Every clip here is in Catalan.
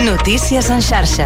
Notícies en xarxa.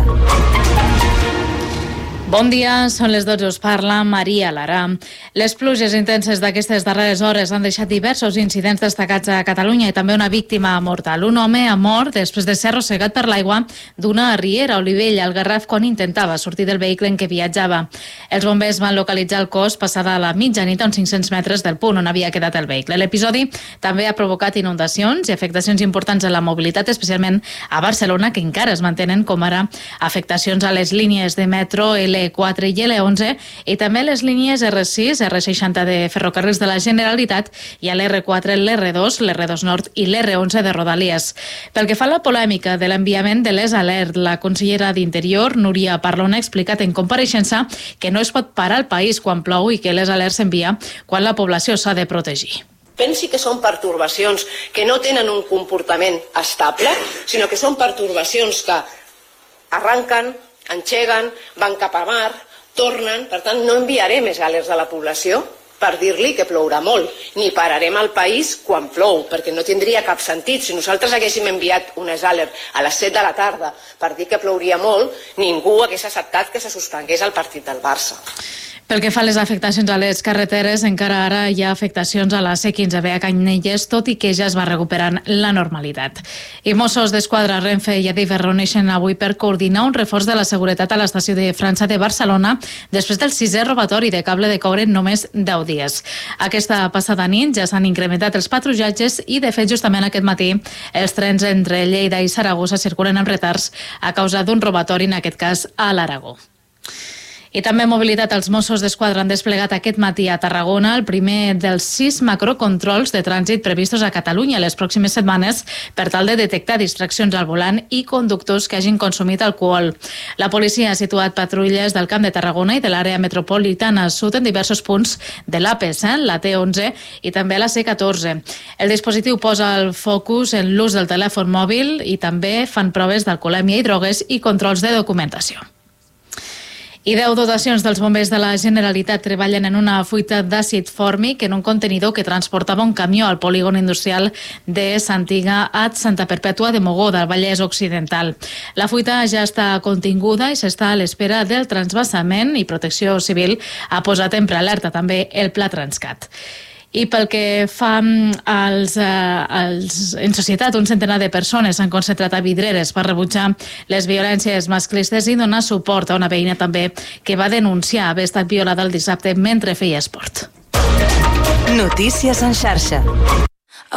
Bon dia, són les 12, us parla Maria Lara. Les pluges intenses d'aquestes darreres hores han deixat diversos incidents destacats a Catalunya i també una víctima mortal. Un home ha mort després de ser arrossegat per l'aigua d'una riera a Olivella, al Garraf, quan intentava sortir del vehicle en què viatjava. Els bombers van localitzar el cos passada la mitjanit a uns 500 metres del punt on havia quedat el vehicle. L'episodi també ha provocat inundacions i afectacions importants a la mobilitat, especialment a Barcelona, que encara es mantenen, com ara afectacions a les línies de metro L4 i L11 i també les línies R6, R60 de Ferrocarrils de la Generalitat i a l'R4, l'R2, l'R2 Nord i l'R11 de Rodalies. Pel que fa a la polèmica de l'enviament de les alert, la consellera d'Interior, Núria Parlon, ha explicat en compareixença que no es pot parar el país quan plou i que les alerts s'envia quan la població s'ha de protegir. Pensi que són pertorbacions que no tenen un comportament estable, sinó que són pertorbacions que arranquen, engeguen, van cap a mar, tornen. Per tant, no enviaré més alerts a la població per dir-li que plourà molt, ni pararem el país quan plou, perquè no tindria cap sentit. Si nosaltres haguéssim enviat unes alerts a les 7 de la tarda per dir que plouria molt, ningú hagués acceptat que se suspengués el partit del Barça. Pel que fa a les afectacions a les carreteres, encara ara hi ha afectacions a la C15B a Canyelles, tot i que ja es va recuperant la normalitat. I Mossos d'Esquadra, Renfe i Adif es reuneixen avui per coordinar un reforç de la seguretat a l'estació de França de Barcelona després del 6è robatori de cable de coure en només 10 dies. Aquesta passada nit ja s'han incrementat els patrullatges i, de fet, justament aquest matí, els trens entre Lleida i Saragossa circulen amb retards a causa d'un robatori, en aquest cas a l'Aragó. I també mobilitat. Els Mossos d'Esquadra han desplegat aquest matí a Tarragona el primer dels 6 macrocontrols de trànsit previstos a Catalunya les pròximes setmanes per tal de detectar distraccions al volant i conductors que hagin consumit alcohol. La policia ha situat patrulles del Camp de Tarragona i de l'àrea metropolitana sud en diversos punts de l'AP7, la T11 i també la C14. El dispositiu posa el focus en l'ús del telèfon mòbil i també fan proves d'alcoholèmia i drogues i controls de documentació. I 10 dotacions dels bombers de la Generalitat treballen en una fuita d'àcid fòrmic en un contenidor que transportava un camió al polígon industrial de Santiga a Santa Perpètua de Mogoda, al Vallès Occidental. La fuita ja està continguda i s'està a l'espera del transvasament i Protecció Civil ha posat en prealerta també el Pla Transcat. I pel que fa en societat, un centenar de persones s'han concentrat a Vidreres per rebutjar les violències masclistes i donar suport a una veïna també que va denunciar haver estat violada el dissabte mentre feia esport. Notícies en xarxa.